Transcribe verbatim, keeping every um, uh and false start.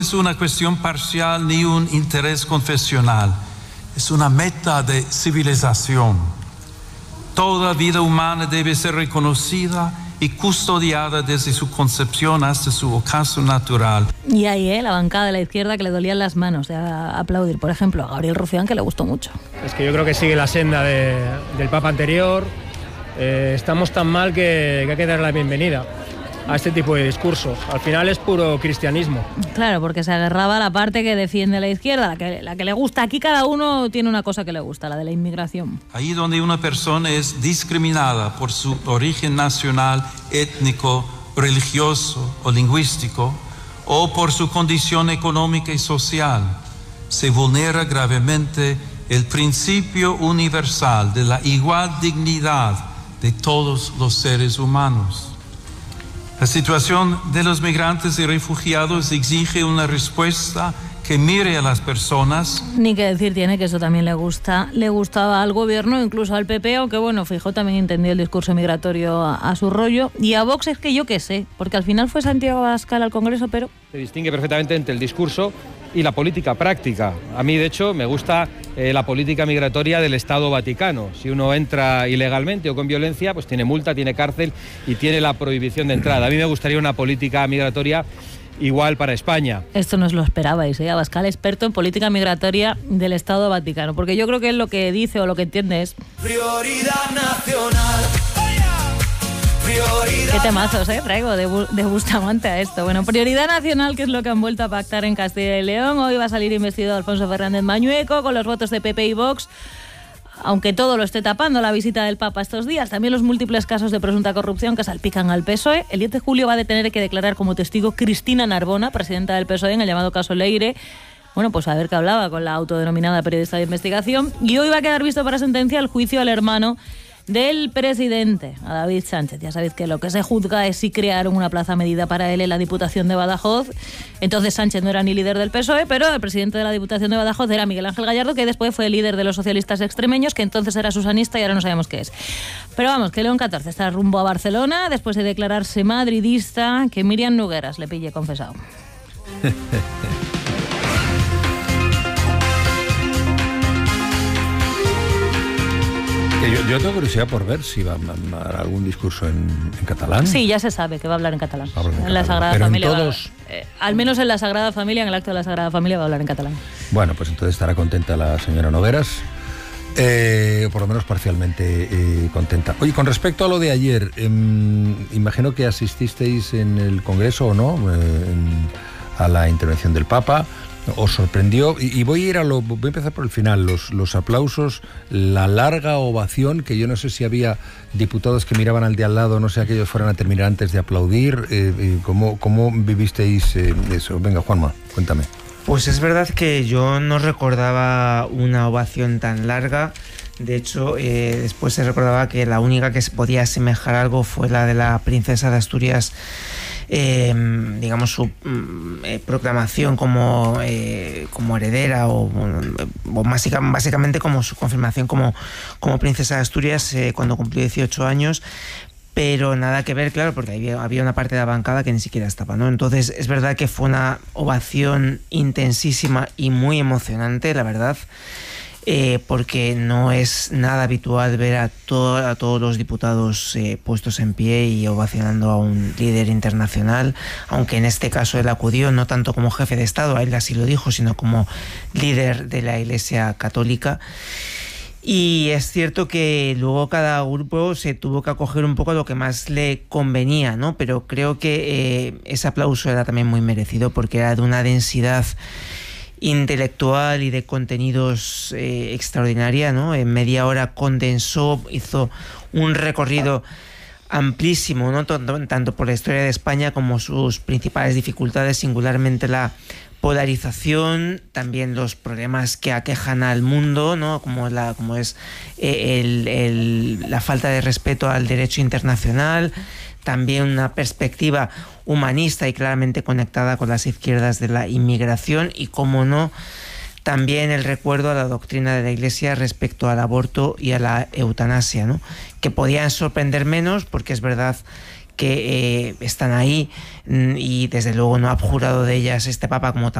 es una cuestión parcial ni un interés confesional, es una meta de civilización. Toda vida humana debe ser reconocida y custodiada desde su concepción hasta su ocaso natural. Y ahí, ¿eh? La bancada de la izquierda que le dolían las manos de aplaudir, por ejemplo, a Gabriel Rufián, que le gustó mucho. Es que yo creo que sigue la senda de, del Papa anterior. Eh, estamos tan mal que, que hay que dar la bienvenida a este tipo de discursos. Al final es puro cristianismo. Claro, porque se agarraba a la parte que defiende la izquierda, la que, la que le gusta. Aquí cada uno tiene una cosa que le gusta, la de la inmigración. Ahí donde una persona es discriminada por su origen nacional, étnico, religioso o lingüístico, o por su condición económica y social, se vulnera gravemente el principio universal de la igual dignidad de todos los seres humanos. La situación de los migrantes y refugiados exige una respuesta que mire a las personas. Ni que decir tiene que eso también le gusta, le gustaba al gobierno, incluso al P P, aunque bueno, Feijóo también entendió el discurso migratorio a, a su rollo. Y a Vox es que yo qué sé, porque al final fue Santiago Abascal al Congreso, pero... Se distingue perfectamente entre el discurso y la política práctica. A mí, de hecho, me gusta eh, la política migratoria del Estado Vaticano. Si uno entra ilegalmente o con violencia, pues tiene multa, tiene cárcel y tiene la prohibición de entrada. A mí me gustaría una política migratoria igual para España. Esto no os lo esperabais, ¿eh? Abascal, experto en política migratoria del Estado Vaticano, porque yo creo que él lo que dice o lo que entiende es... Prioridad nacional. Qué temazos, ¿eh? Traigo de, de Bustamante a esto. Bueno, prioridad nacional, que es lo que han vuelto a pactar en Castilla y León. Hoy va a salir investido Alfonso Fernández Mañueco con los votos de P P y Vox. Aunque todo lo esté tapando la visita del Papa estos días, también los múltiples casos de presunta corrupción que salpican al P S O E. El diez de julio va a tener que declarar como testigo Cristina Narbona, presidenta del P S O E, en el llamado caso Leire. Bueno, pues a ver qué hablaba con la autodenominada periodista de investigación. Y hoy va a quedar visto para sentencia el juicio al hermano del presidente, a David Sánchez. Ya sabéis que lo que se juzga es si crearon una plaza medida para él en la Diputación de Badajoz. Entonces Sánchez no era ni líder del P S O E, pero el presidente de la Diputación de Badajoz era Miguel Ángel Gallardo, que después fue líder de los socialistas extremeños, que entonces era susanista y ahora no sabemos qué es. Pero vamos, que León catorce está rumbo a Barcelona después de declararse madridista, que Miriam Nogueras le pille confesado. Yo, yo tengo curiosidad por ver si va a dar algún discurso en, en catalán. Sí, ya se sabe que va a hablar en catalán. En, en catalán. la Sagrada Pero Familia. En todos... va, eh, al menos en la Sagrada Familia, en el acto de la Sagrada Familia, va a hablar en catalán. Bueno, pues entonces estará contenta la señora Nogueras. Eh, por lo menos parcialmente eh, contenta. Oye, con respecto a lo de ayer, eh, imagino que asististeis en el Congreso o no, eh, en, a la intervención del Papa. ¿Os sorprendió? Y, y voy a ir a lo, voy a empezar por el final, los, los aplausos, la larga ovación, que yo no sé si había diputados que miraban al de al lado, no sé, aquellos fueran a terminar antes de aplaudir. Eh, eh, ¿cómo, ¿Cómo vivisteis eh, eso? Venga, Juanma, cuéntame. Pues es verdad que yo no recordaba una ovación tan larga. De hecho, eh, después se recordaba que la única que se podía asemejar a algo fue la de la princesa de Asturias, eh, digamos, su eh, proclamación como, eh, como heredera o, o básicamente, básicamente como su confirmación como, como princesa de Asturias eh, cuando cumplió dieciocho años. Pero nada que ver, claro, porque había, había una parte de la bancada que ni siquiera estaba, ¿no? Entonces es verdad que fue una ovación intensísima y muy emocionante, la verdad, eh, porque no es nada habitual ver a, to- a todos los diputados eh, puestos en pie y ovacionando a un líder internacional, aunque en este caso él acudió no tanto como jefe de Estado, a él así lo dijo, sino como líder de la Iglesia Católica. Y es cierto que luego cada grupo se tuvo que acoger un poco a lo que más le convenía, ¿no? Pero creo que eh, ese aplauso era también muy merecido porque era de una densidad intelectual y de contenidos eh, extraordinaria, ¿no? En media hora condensó, hizo un recorrido amplísimo, ¿no? Tanto, tanto por la historia de España como sus principales dificultades, singularmente la polarización, también los problemas que aquejan al mundo, ¿no? Como la como es el, el, la falta de respeto al derecho internacional, también una perspectiva humanista y claramente conectada con las izquierdas de la inmigración y, cómo no, también el recuerdo a la doctrina de la Iglesia respecto al aborto y a la eutanasia, ¿no? Que podían sorprender menos porque es verdad que eh, están ahí, y desde luego no ha abjurado de ellas este Papa, como